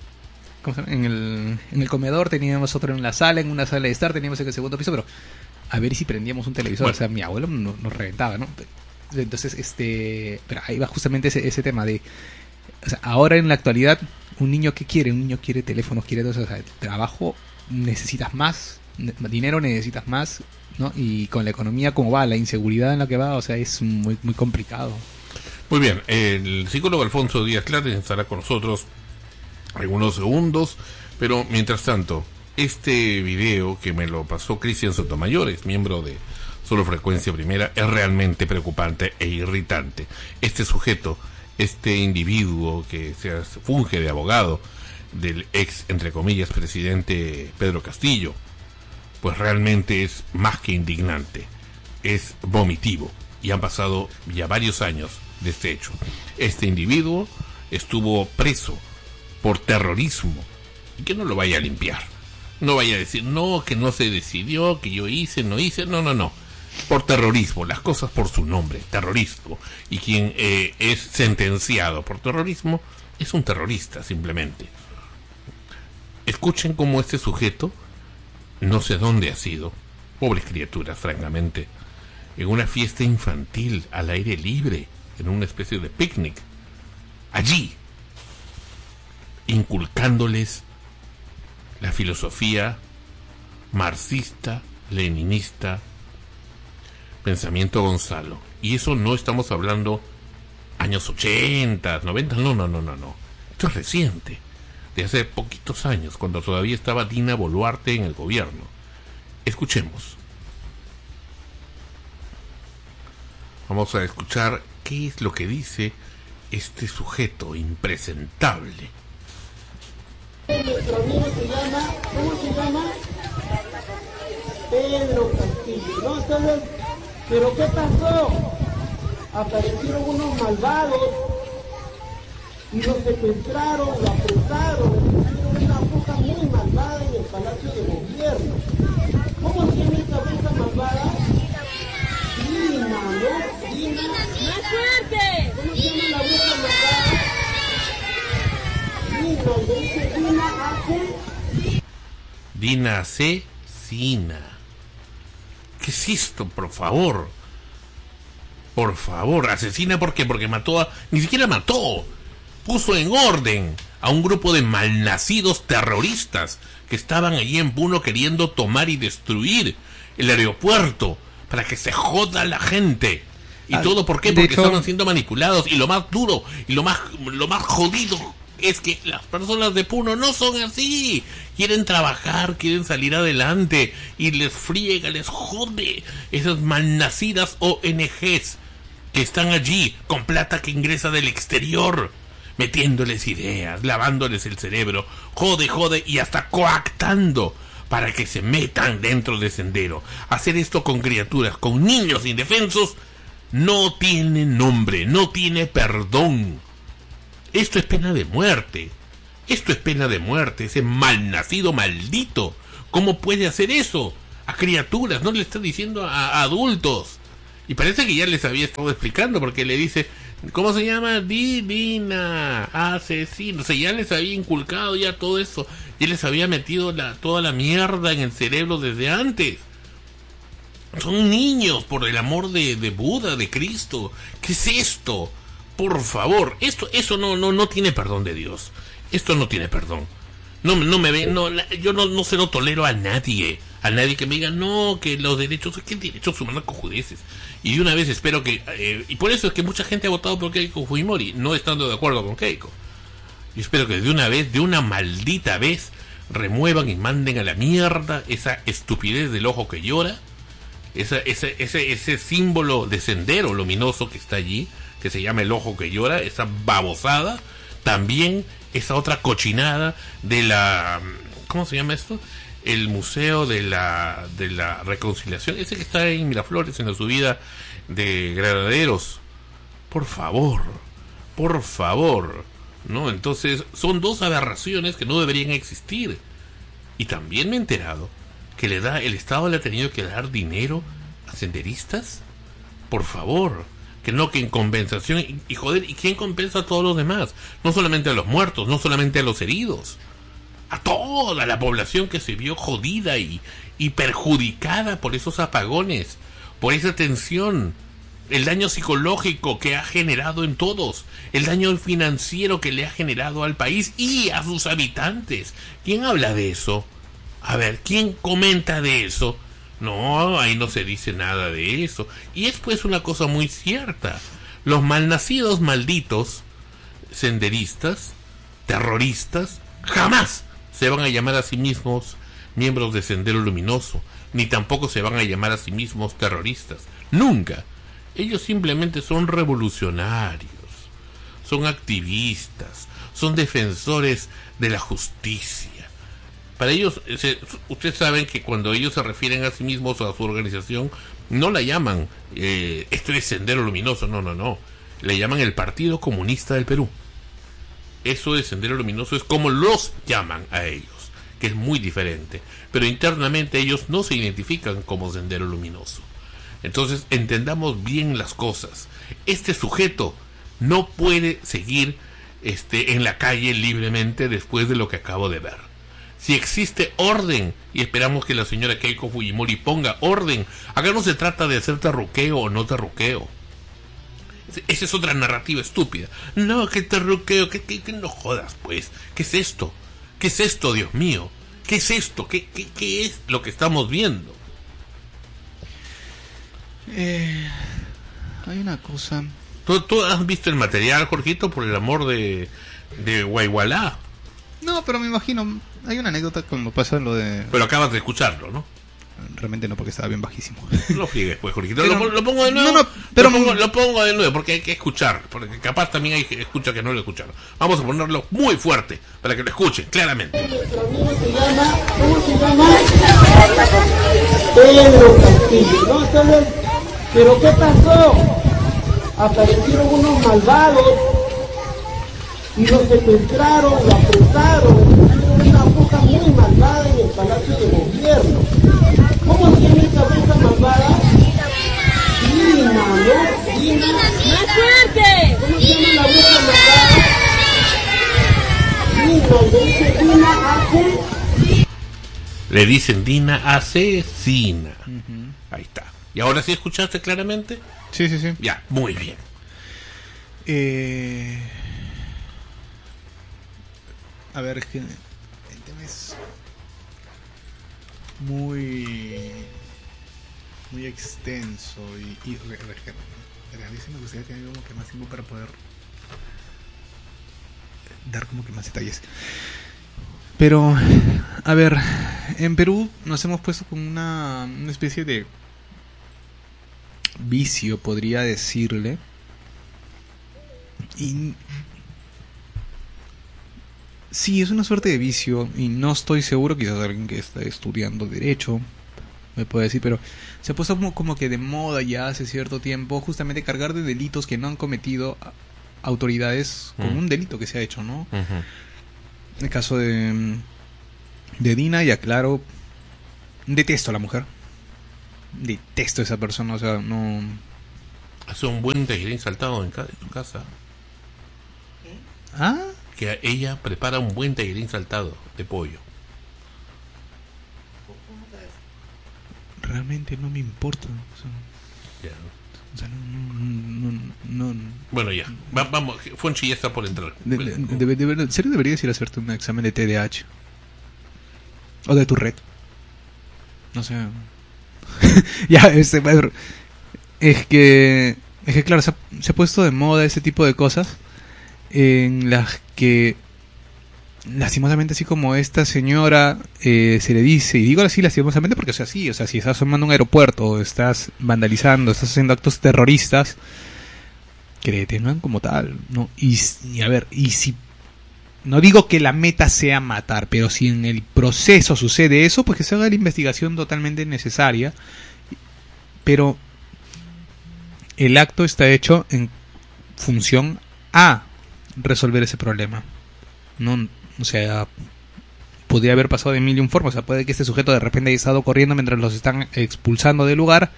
el comedor, teníamos otro en la sala, en una sala de estar, teníamos en el segundo piso, pero a ver si prendíamos un televisor, bueno. O sea, mi abuelo nos reventaba, ¿no? Entonces, pero ahí va justamente ese tema de, o sea, ahora en la actualidad, un niño ¿qué quiere? Un niño quiere teléfonos, quiere todo eso, o sea, trabajo, necesitas más, dinero necesitas más, ¿no? Y con la economía como va, la inseguridad en la que va, o sea, es muy, muy complicado. Muy bien, el psicólogo Alfonso Díaz Clares estará con nosotros algunos segundos, pero mientras tanto, este video que me lo pasó Cristian Sotomayor, es miembro de Solo Frecuencia Primera, es realmente preocupante e irritante. Este sujeto, este individuo que se funge de abogado del ex, entre comillas, presidente Pedro Castillo, pues realmente es más que indignante, es vomitivo, y han pasado ya varios años de este hecho. Este individuo estuvo preso por terrorismo, y que no lo vaya a limpiar, no vaya a decir no, que no se decidió, que yo hice, no, por terrorismo, las cosas por su nombre, terrorismo, y quien es sentenciado por terrorismo es un terrorista, simplemente. Escuchen cómo este sujeto, no sé dónde ha sido, pobres criaturas, francamente, en una fiesta infantil al aire libre, en una especie de picnic, allí, inculcándoles la filosofía marxista, leninista, pensamiento Gonzalo. Y eso no estamos hablando años 80, 90, no. Esto es reciente, de hace poquitos años, cuando todavía estaba Dina Boluarte en el gobierno. Escuchemos. Vamos a escuchar qué es lo que dice este sujeto impresentable. Nuestro amigo se llama, ¿cómo se llama? Pedro Castillo, ¿no? Entonces, ¿pero qué pasó? Aparecieron unos malvados y lo secuestraron, lo apresaron, hicieron una cosa muy malvada en el Palacio de Gobierno. ¿Cómo se llama esta bruja malvada? Dina, ¿no? Dina. ¡Más fuerte! ¿Cómo se llama la bruja malvada? Dina asesina. ¿Qué es esto, por favor? Por favor, asesina, ¿por qué? Porque ni siquiera mató. Puso en orden a un grupo de malnacidos terroristas que estaban allí en Puno queriendo tomar y destruir el aeropuerto para que se joda la gente. ¿Y todo por qué? Porque estaban siendo manipulados. Y lo más duro y lo más jodido es que las personas de Puno no son así. Quieren trabajar, quieren salir adelante, y les friega, les jode esas malnacidas ONGs que están allí con plata que ingresa del exterior metiéndoles ideas, lavándoles el cerebro, jode y hasta coactando para que se metan dentro de Sendero. Hacer esto con criaturas, con niños indefensos, no tiene nombre, no tiene perdón. Esto es pena de muerte. Esto es pena de muerte. Ese malnacido maldito, ¿cómo puede hacer eso? A criaturas, no le está diciendo a adultos. Y parece que ya les había estado explicando, porque le dice, ¿cómo se llama? Dina, asesino. O sea, ya les había inculcado ya todo eso. Ya les había metido toda la mierda en el cerebro desde antes. Son niños, por el amor de Buda, de Cristo. ¿Qué es esto? Por favor, eso no tiene perdón de Dios. Esto no tiene perdón. Yo no se lo tolero a nadie que me diga, no, que los derechos, ¿qué derechos humanos cojudeces? Y de una vez espero que, y por eso es que mucha gente ha votado por Keiko Fujimori, no estando de acuerdo con Keiko. Y espero que de una maldita vez, remuevan y manden a la mierda esa estupidez del ojo que llora, ese símbolo de Sendero Luminoso que está allí, que se llama el ojo que llora, esa babosada, también esa otra cochinada de la, ¿cómo se llama esto? El Museo de la Reconciliación, ese que está en Miraflores, en la subida de Granaderos. Por favor, ¿no? Entonces, son dos aberraciones que no deberían existir. Y también me he enterado que el Estado le ha tenido que dar dinero a senderistas. Por favor, que en compensación, y joder, ¿y quién compensa a todos los demás? No solamente a los muertos, no solamente a los heridos, a toda la población que se vio jodida y perjudicada por esos apagones, por esa tensión, el daño psicológico que ha generado en todos, el daño financiero que le ha generado al país y a sus habitantes. ¿Quién habla de eso? A ver, ¿quién comenta de eso? No, ahí no se dice nada de eso. Y es pues una cosa muy cierta. Los malnacidos malditos senderistas, terroristas, jamás se van a llamar a sí mismos miembros de Sendero Luminoso, ni tampoco se van a llamar a sí mismos terroristas. Nunca. Ellos simplemente son revolucionarios, son activistas, son defensores de la justicia. Para ellos, ustedes saben que cuando ellos se refieren a sí mismos o a su organización, no la llaman esto es Sendero Luminoso, no. Le llaman el Partido Comunista del Perú. Eso de Sendero Luminoso es como los llaman a ellos, que es muy diferente. Pero internamente ellos no se identifican como Sendero Luminoso. Entonces entendamos bien las cosas. Este sujeto no puede seguir en la calle libremente después de lo que acabo de ver. Si existe orden, y esperamos que la señora Keiko Fujimori ponga orden, acá no se trata de hacer terruqueo o no terruqueo. Esa es otra narrativa estúpida. No, que terruqueo, que no jodas, pues. ¿Qué es esto? ¿Qué es esto, Dios mío? ¿Qué es esto? ¿Qué es lo que estamos viendo? Hay una cosa. ¿Tú has visto el material, Jorgito, por el amor de Guaygualá? No, pero me imagino. Hay una anécdota como pasa lo de. Pero acabas de escucharlo, ¿no? Realmente no, porque estaba bien bajísimo. No friegues, pues, Jorgito. Pero, lo pongo de nuevo. No, pero lo pongo de nuevo porque hay que escuchar. Porque capaz también hay que escuchar que no lo escucharon. Vamos a ponerlo muy fuerte para que lo escuchen claramente. ¿Cómo se llama? Pedro Castillo, ¿no? Entonces, ¿pero qué pasó? Aparecieron unos malvados y lo secuestraron, lo apresaron, una cosa muy malvada en el Palacio de Gobierno. ¿Cómo se llama esa cosa malvada? Dina, ¿no? Dina. ¡Más fuerte! ¿Cómo se llama la bruja malvada? Le dicen Dina asesina. Ahí está. ¿Y ahora sí escuchaste claramente? Sí. Ya, muy bien. A ver, es que el tema es muy extenso y realmente me gustaría tener como que más tiempo para poder dar como que más detalles. Pero, a ver, en Perú nos hemos puesto con una especie de vicio, podría decirle, y Sí, es una suerte de vicio y no estoy seguro, quizás alguien que está estudiando derecho me puede decir, pero se ha puesto como que de moda ya hace cierto tiempo justamente cargar de delitos que no han cometido autoridades con un delito que se ha hecho, ¿no? El caso de Dina, y aclaro, detesto a la mujer, detesto a esa persona, o sea, no... Hace un buen tallarín saltado en tu casa. ¿Ah? Que ella prepara un buen tallarín saltado de pollo. Realmente no me importa, o sea, no. Bueno, ya, vamos, Fonchi ya está por entrar. ¿En serio deberías ir a hacerte un examen de TDAH? O de Tourette. No sé. Ya, es que claro, se ha puesto de moda ese tipo de cosas en las que lastimosamente, así como esta señora se le dice, y digo así lastimosamente porque, o sea, sí, o sea, si estás tomando un aeropuerto o estás vandalizando, estás haciendo actos terroristas, que le detengan como tal, ¿no? Y a ver, y si no digo que la meta sea matar, pero si en el proceso sucede eso, pues que se haga la investigación totalmente necesaria, pero el acto está hecho en función a resolver ese problema, no, o sea, podría haber pasado de mil y un formas. O sea, puede que este sujeto de repente haya estado corriendo mientras los están expulsando del lugar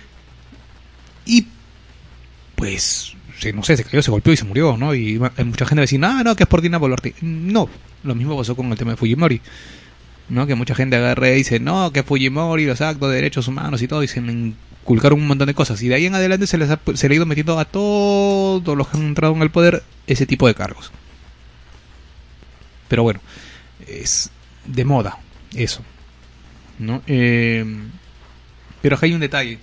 y pues no sé, se cayó, se golpeó y se murió, ¿no? Y hay mucha gente va a decir, no, que es por Dina Boluarte. No, lo mismo pasó con el tema de Fujimori, ¿no? Que mucha gente agarra y dice, no, que Fujimori, los actos de derechos humanos y todo, y se le inculcaron un montón de cosas, y de ahí en adelante se le ha ido metiendo a todos los que han entrado en el poder ese tipo de cargos. Pero bueno, es de moda eso, ¿no? Pero acá hay un detalle.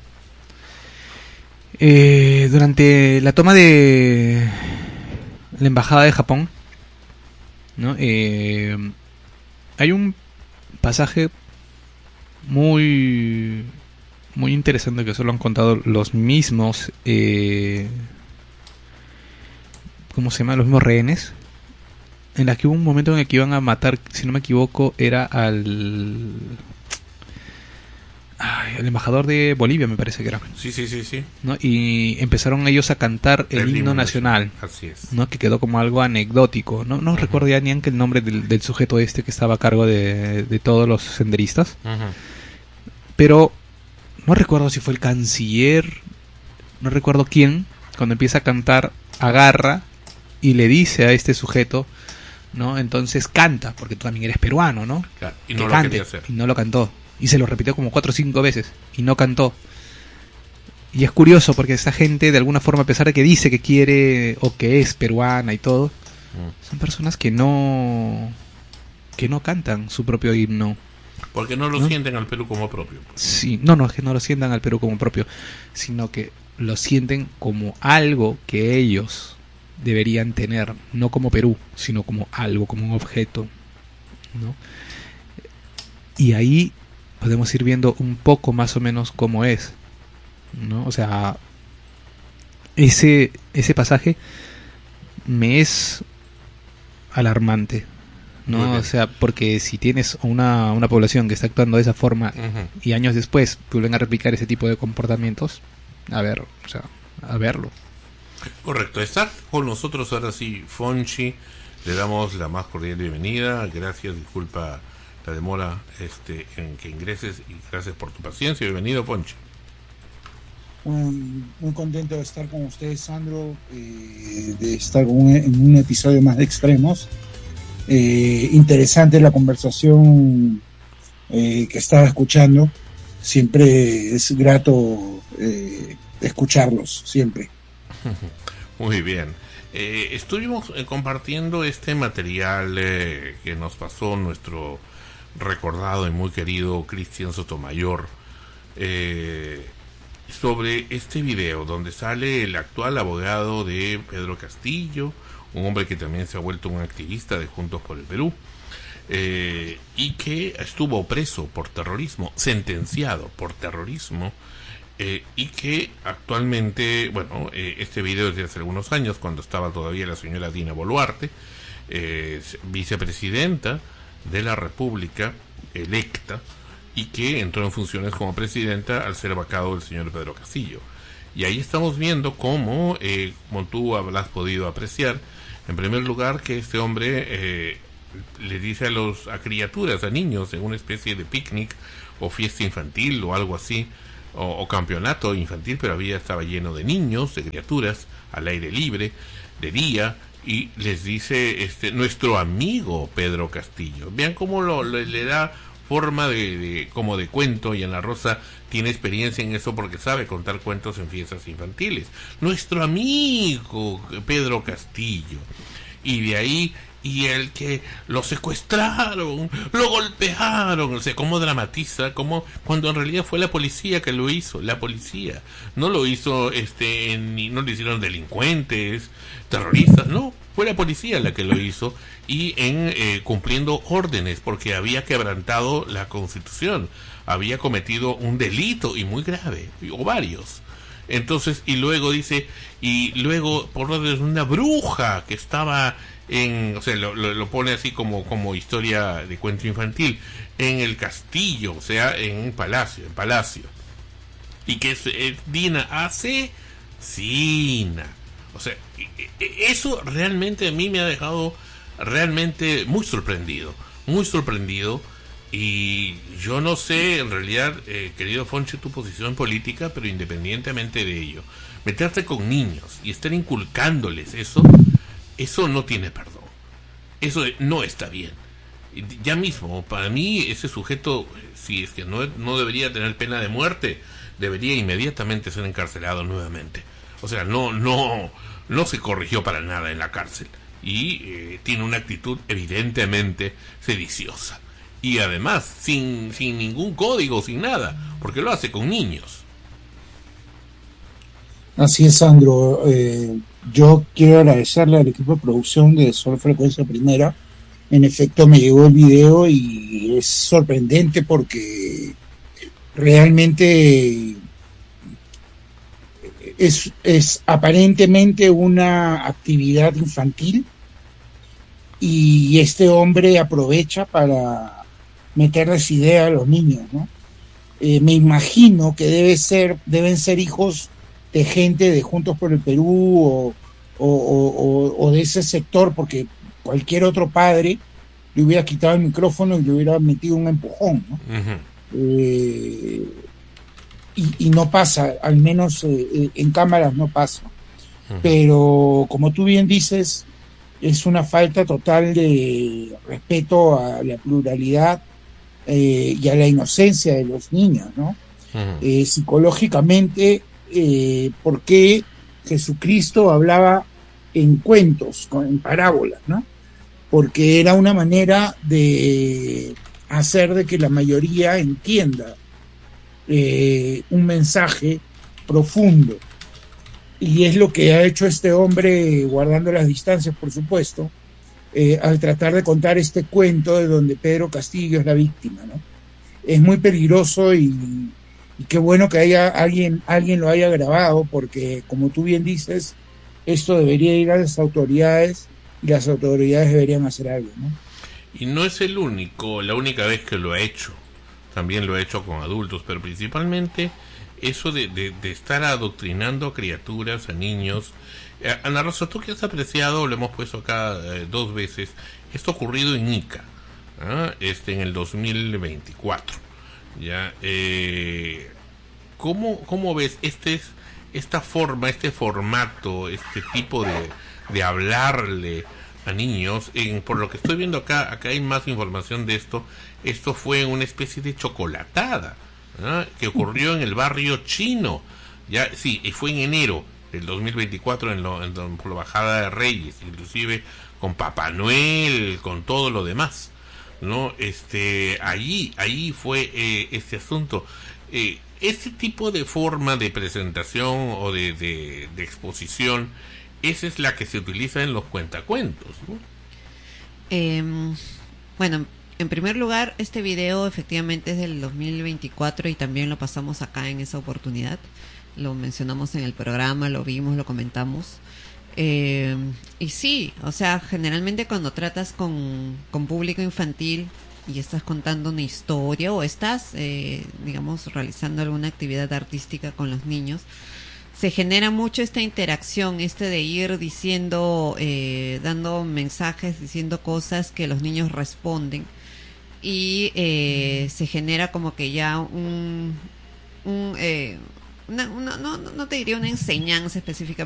Durante la toma de la embajada de Japón, ¿no? Hay un pasaje muy interesante que solo han contado los mismos ¿cómo se llama? Los mismos rehenes, en la que hubo un momento en el que iban a matar, si no me equivoco, era al embajador de Bolivia, me parece que era. Sí. ¿No? Y empezaron ellos a cantar el himno nacional. Así es. ¿No? Que quedó como algo anecdótico. No recuerdo ya ni que el nombre del sujeto este que estaba a cargo de todos los senderistas. Pero no recuerdo si fue el canciller, no recuerdo quién, cuando empieza a cantar, agarra y le dice a este sujeto, ¿no? Entonces canta, porque tú también eres peruano, ¿no? Claro, y que no lo cante, quería hacer. y no lo cantó. Y se lo repitió como 4 o 5 veces y no cantó. Y es curioso porque esa gente, de alguna forma, a pesar de que dice que quiere o que es peruana y todo, son personas que no cantan su propio himno. Porque no lo sienten al Perú como propio. Sí, no es que no lo sientan al Perú como propio, sino que lo sienten como algo que ellos deberían tener, no como Perú, sino como algo, como un objeto, ¿no? Y ahí podemos ir viendo un poco más o menos cómo es, ¿no? O sea, ese pasaje me es alarmante, ¿no? O sea, porque si tienes una población que está actuando de esa forma y años después vuelven a replicar ese tipo de comportamientos, a verlo. Correcto, está con nosotros ahora sí Fonchi, le damos la más cordial bienvenida, gracias, disculpa la demora en que ingreses y gracias por tu paciencia, bienvenido Fonchi. Muy contento de estar con ustedes, Sandro, de estar en un episodio más de Extremos. Interesante la conversación que estaba escuchando, siempre es grato escucharlos, siempre. Muy bien. Estuvimos compartiendo este material que nos pasó nuestro recordado y muy querido Cristian Sotomayor sobre este video donde sale el actual abogado de Pedro Castillo, un hombre que también se ha vuelto un activista de Juntos por el Perú, y que estuvo preso por terrorismo, sentenciado por terrorismo, y que actualmente, este video es de hace algunos años, cuando estaba todavía la señora Dina Boluarte, vicepresidenta de la República electa y que entró en funciones como presidenta al ser vacado el señor Pedro Castillo. Y ahí estamos viendo cómo, como tú habrás podido apreciar, en primer lugar que este hombre le dice a criaturas, a niños, en una especie de picnic o fiesta infantil o algo así, o campeonato infantil, pero estaba lleno de niños, de criaturas, al aire libre, de día, y les dice nuestro amigo Pedro Castillo. Vean cómo le da forma como de cuento, y Ana Rosa tiene experiencia en eso porque sabe contar cuentos en fiestas infantiles. Nuestro amigo Pedro Castillo. Y de ahí, y el que lo secuestraron, lo golpearon, o sea, cómo dramatiza, como cuando en realidad fue la policía que lo hizo, la policía. No lo hizo, no lo hicieron delincuentes, terroristas, no, fue la policía la que lo hizo, y cumpliendo órdenes, porque había quebrantado la Constitución, había cometido un delito, y muy grave, o varios. Entonces, y luego dice, por orden de una bruja que estaba o sea, lo pone así como historia de cuento infantil, en el castillo, o sea, en un palacio, y que es Dina asesina. O sea, eso realmente a mí me ha dejado realmente muy sorprendido, y yo no sé, en realidad, querido Fonche, tu posición política, pero independientemente de ello, meterte con niños y estar inculcándoles eso no tiene perdón, eso no está bien. Ya mismo, para mí, ese sujeto, si es que no debería tener pena de muerte, debería inmediatamente ser encarcelado nuevamente. O sea, no se corrigió para nada en la cárcel, y tiene una actitud evidentemente sediciosa, y además sin ningún código, sin nada, porque lo hace con niños. Así es, Sandro. Yo quiero agradecerle al equipo de producción de Sol Frecuencia Primera. En efecto, me llegó el video y es sorprendente porque realmente es aparentemente una actividad infantil, y este hombre aprovecha para meterles idea a los niños, ¿no? Me imagino que deben ser hijos de gente de Juntos por el Perú o de ese sector, porque cualquier otro padre le hubiera quitado el micrófono y le hubiera metido un empujón, ¿no? Uh-huh. Y no pasa, al menos en cámaras no pasa. Uh-huh. Pero como tú bien dices, es una falta total de respeto a la pluralidad y a la inocencia de los niños, ¿no? Uh-huh. Psicológicamente, ¿por qué Jesucristo hablaba en cuentos, en parábolas, ¿no? Porque era una manera de hacer de que la mayoría entienda un mensaje profundo. Y es lo que ha hecho este hombre, guardando las distancias, por supuesto, al tratar de contar este cuento de donde Pedro Castillo es la víctima, ¿no? Es muy peligroso, y qué bueno que alguien lo haya grabado, porque, como tú bien dices, esto debería ir a las autoridades, y las autoridades deberían hacer algo, ¿no? Y no es la única vez que lo ha hecho. También lo ha hecho con adultos, pero principalmente eso de estar adoctrinando a criaturas, a niños. Ana Rosa, tú que has apreciado, lo hemos puesto acá 2 veces, esto ha ocurrido en Ica, en el 2024. ¿Ya? ¿Cómo ves esta forma, este formato, este tipo de hablarle a niños? Por lo que estoy viendo acá hay más información de esto. Esto fue una especie de chocolatada, ¿no? Que ocurrió en el barrio chino. Ya, sí, fue en enero del 2024 por la Bajada de Reyes, inclusive con Papá Noel, con todo lo demás, ¿no? Ahí fue este asunto. Este tipo de forma de presentación o de exposición, esa es la que se utiliza en los cuentacuentos, ¿no? Bueno, en primer lugar, este video efectivamente es del 2024 y también lo pasamos acá en esa oportunidad. Lo mencionamos en el programa, lo vimos, lo comentamos. Y sí, o sea, generalmente cuando tratas con público infantil y estás contando una historia o estás, digamos, realizando alguna actividad artística con los niños, se genera mucho esta interacción, de ir diciendo, dando mensajes, diciendo cosas que los niños responden y se genera como que ya no te diría una enseñanza específicamente,